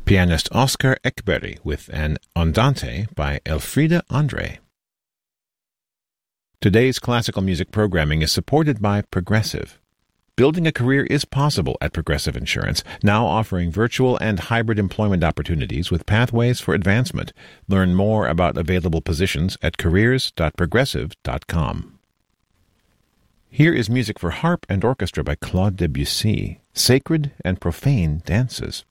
Pianist Oscar Ekberg with an Andante by Elfriede Andre. Today's classical music programming is supported by Progressive. Building a career is possible at Progressive Insurance, now offering virtual and hybrid employment opportunities with pathways for advancement. Learn more about available positions at careers.progressive.com. Here is music for harp and orchestra by Claude Debussy, Sacred and Profane Dances.